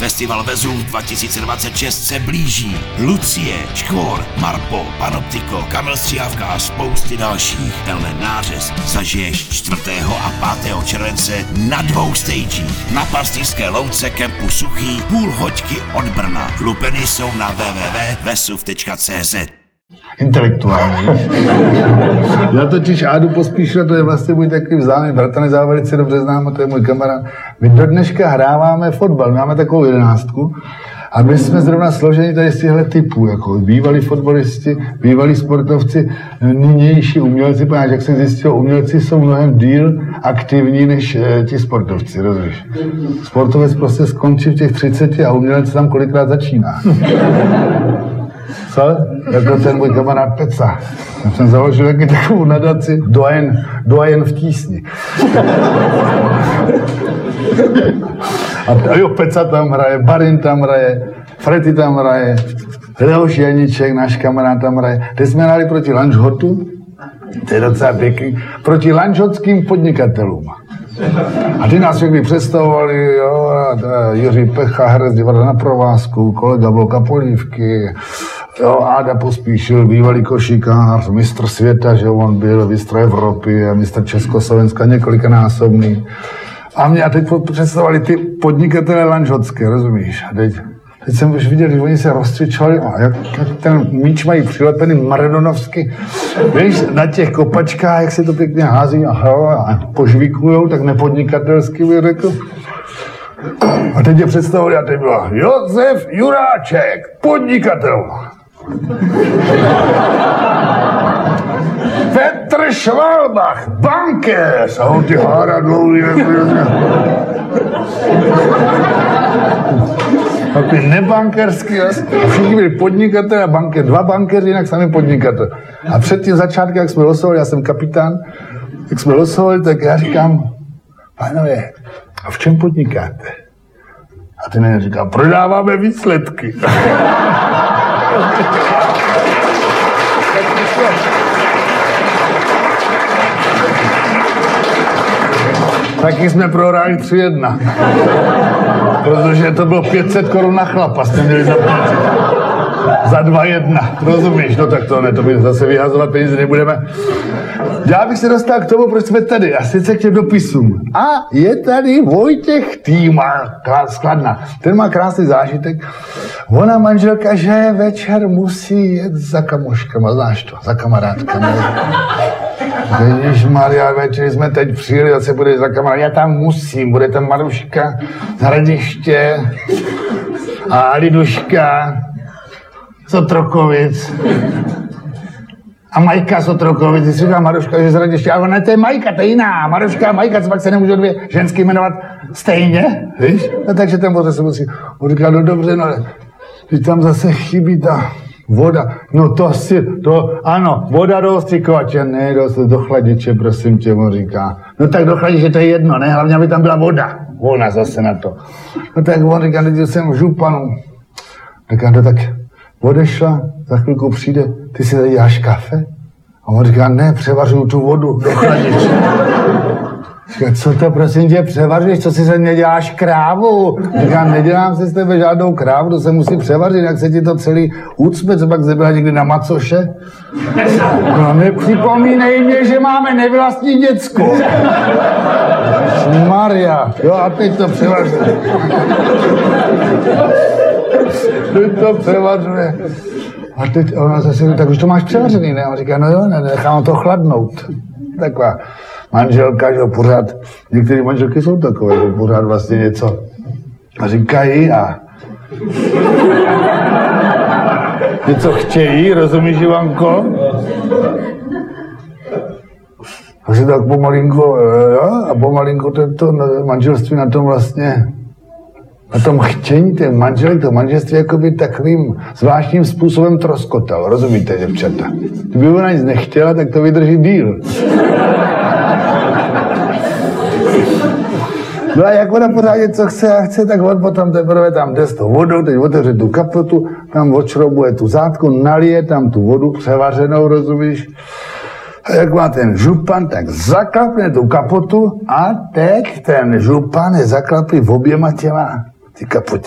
Festival Vezův 2026 se blíží. Lucie, Škvor, Marpo, Panoptiko, Kamil Stříhavka a spousty dalších. Tenhle nářez zažiješ 4. a 5. července na 2 stagích. Na Pastýřské louce kempu Suchý, půl hoďky od Brna. Lupeny jsou na www.vesuv.cz. Intelektuální. Já totiž Ádu Pospíšila, to je vlastně můj takový vzdálený bratranec, já velice dobře znám, to je můj kamarád. My do dneška hráváme fotbal, máme takovou 11. A my jsme zrovna složeni tady z těchto typů, jako bývalí fotbalisti, bývalí sportovci, nynější umělci, protože jak se zjistilo, umělci jsou mnohem díl aktivní než ti sportovci, rozumíš? Sportovec prostě skončí v těch 30 a umělec tam kolikrát začíná. Co? Jako ten můj kamarád Peca. Já jsem založil taky takovou nadaci Doyen v tísni. A jo, Peca tam hraje, Barin tam hraje, Frety tam hraje, Leoš Janíček, náš kamarád tam hraje. Teď jsme hráli proti Lanžhotu, to je docela pěkný, proti lanžhotským podnikatelům. A ty nás všechny představovali, jo, Jiří Pecha, herec divadla Na provázku, kolega Volka Polívky, jo, Áda Pospíšil, bývalý košíkář, mistr světa, že on byl, mistr Evropy a mistr Československa, několikanásobný. A mě a teď představovali ty podnikatele lanžhotské, rozumíš? A teď jsem už viděl, že oni se rozcvičovali a jak ten míč mají přilepený maradonovsky, víš, na těch kopačkách, jak se to pěkně hází a požvíkujou, tak nepodnikatelsky bych řekl. A teď je představovali a teď byla Josef Juráček, podnikatel. Petr Švalbach, bankéř. A on ty hára dlouhý. A ty nebankerský. A všichni byli podnikatelé a bankéři. 2 bankéři, jinak sami podnikatel. A před tím začátkem, jak jsme losovali, já jsem kapitán, jak jsme losovali, tak já říkám, pánové, a v čem podnikáte? A ten říká, prodáváme výsledky. Taky jsme prohráli 3-1. Protože to bylo 500 korun na chlapa, jste měli zaplatit. Za 2-1, rozumíš? No tak to ne, to by zase vyhazovat peníze nebudeme. Já bych se dostal k tomu, proč jsme tady, a sice k těm dopisům. A je tady Vojtěch Týma z Kladna. Ten má krásný zážitek. Ona manželka, že večer musí jet za kamoškama, znáš to, za kamarádkama. Ježišmarja, večer jsme teď přijeli, zase bude za kamarád. Já tam musím, bude tam Maruška z Hradiště a Liduška z Otrokovic. A Majka z Otrokovic, ty si říká Maruška, že z Hradiště, ale ne, to je Majka, to je jiná. Maruška a Majka, co pak se nemůžou 2 žensky jmenovat stejně, víš? No, takže ten pořád se musí, on říká, no dobře, no, když tam zase chybí ta voda, no ano, voda do ostřikovače, ne, do chladiče, prosím tě, on říká. No tak do chladiče, to je jedno, ne, hlavně, aby tam byla voda. Ona zase na to. No tak on říká, teď jsem v županu. Říká, no tak odešla, za chvilku přijde, ty si tady děláš kafe? A on říká, ne, převařuju tu vodu do chladiče. Říká, co to prosím tě převaříš, co si se mě děláš krávu? Říká, nedělám si z tebe žádnou krávu, to se musí převařit, jak se ti to celý ucpe, co pak nebyla někdy na macoše. No nepřipomínej mě, že máme nevlastní děcko. Maria, jo a teď to převařuje. Teď to převařuje. A teď ona zase, tak už to máš převařený, ne? A on říká, no jo, nechám to chladnout. Taková manželka, že pořád, některé manželky jsou takové, že pořád vlastně něco říkají a něco chtějí, rozumíš, Ivanko? A že tak pomalinko, jo, a pomalinko to manželství na tom vlastně, na tom chtění těch manželek, to manželství jakoby takovým zvláštním způsobem troskotal, rozumíte, děvčata? Kdyby ona nic nechtěla, tak to vydrží díl. No a jak ona pořád něco chce a chce, tak on potom teprve tam jde s tou vodou, teď otevře tu kapotu, tam odšroubuje tu zátku, nalije tam tu vodu převařenou, rozumíš? A jak má ten župan, tak zaklapne tu kapotu a teď ten župan je zaklapí v oběma těma ty kapotě.